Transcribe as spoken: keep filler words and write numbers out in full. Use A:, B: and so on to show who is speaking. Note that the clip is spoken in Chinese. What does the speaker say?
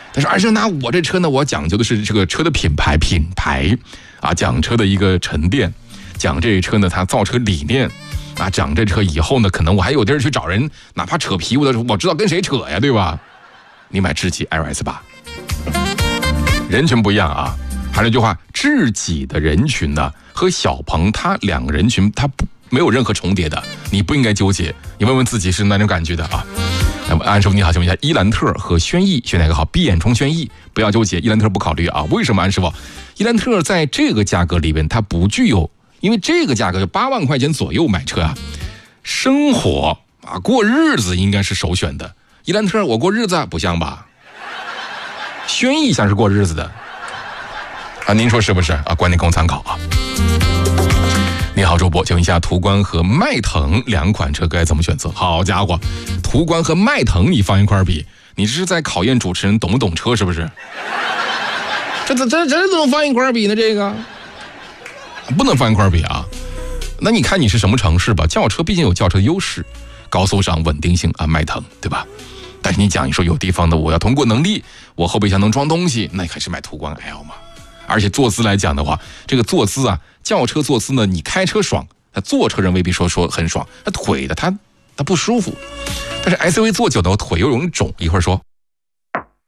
A: 但是而且拿我这车呢，我讲究的是这个车的品牌品牌啊，讲车的一个沉淀，讲这车呢它造车理念啊，讲这车以后呢，可能我还有地儿去找人，哪怕扯皮，我都我知道跟谁扯呀，对吧？你买智己 L S 八，人群不一样啊。还是那句话，智己的人群呢和小鹏它两个人群它不没有任何重叠的，你不应该纠结，你问问自己是哪种感觉的啊？那么安师傅你好，请问一下，伊兰特和轩逸选哪个好？闭眼冲轩逸，不要纠结，伊兰特不考虑啊。为什么安师傅？伊兰特在这个价格里边它不具有，因为这个价格就八万块钱左右买车啊，生活啊过日子应该是首选的。伊兰特我过日子不像吧？轩逸像是过日子的啊，您说是不是啊？观点供参考啊。你好，主播，请问一下，途观和迈腾两款车该怎么选择？好家伙，途观和迈腾你放一块比，你这是在考验主持人懂不懂车是不是？这这这这怎么放一块比呢？这个不能放一块比啊。那你看你是什么城市吧？轿车毕竟有轿车的优势，高速上稳定性啊，迈腾对吧？但是你讲你说有地方的我要通过能力，我后备箱能装东西，那还是买途观 L 嘛。而且坐姿来讲的话，这个坐姿啊，轿车坐姿呢，你开车爽，他坐车人未必说说很爽，他腿的他他不舒服。但是 S U V 坐久了腿又容易肿，一会儿说